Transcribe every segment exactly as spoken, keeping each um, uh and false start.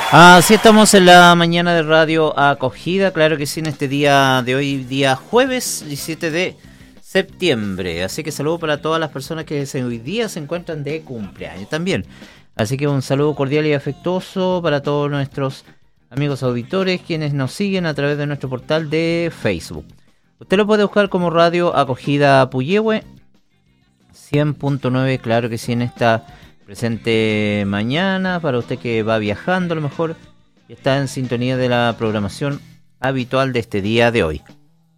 Así estamos en la mañana de Radio Acogida, claro que sí, en este día de hoy, día jueves diecisiete de septiembre. Así que saludo para todas las personas que hoy día se encuentran de cumpleaños también. Así que un saludo cordial y afectuoso para todos nuestros amigos auditores, quienes nos siguen a través de nuestro portal de Facebook. Usted lo puede buscar como Radio Acogida Puyehue, cien punto nueve, claro que sí, en esta presente mañana, para usted que va viajando a lo mejor y está en sintonía de la programación habitual de este día de hoy.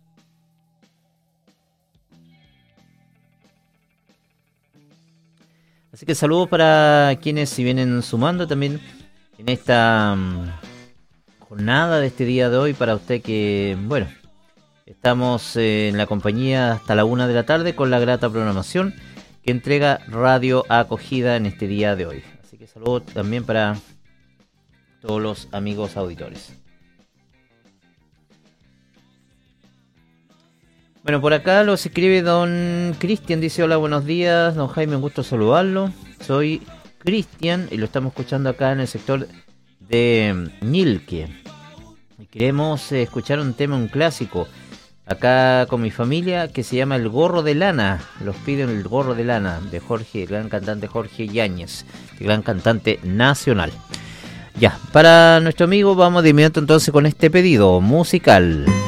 Así que saludos para quienes si vienen sumando también en esta um, jornada de este día de hoy, para usted que, bueno, estamos eh, en la compañía hasta la una de la tarde con la grata programación que entrega Radio Acogida en este día de hoy. Así que saludos también para todos los amigos auditores. Bueno, por acá los escribe don Cristian, dice: hola, buenos días, don Jaime, un gusto saludarlo. Soy Cristian y lo estamos escuchando acá en el sector de Ñilque. Y queremos eh, escuchar un tema, un clásico, acá con mi familia, que se llama El Gorro de Lana. Los piden El Gorro de Lana, de Jorge, el gran cantante Jorge Yáñez, el gran cantante nacional. Ya, para nuestro amigo vamos de inmediato entonces con este pedido musical.